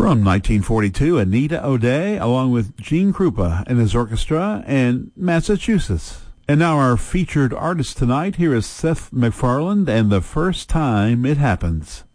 From 1942, Anita O'Day, along with Gene Krupa and his orchestra, and Massachusetts. And now our featured artist tonight, here is Seth MacFarlane and The First Time It Happens.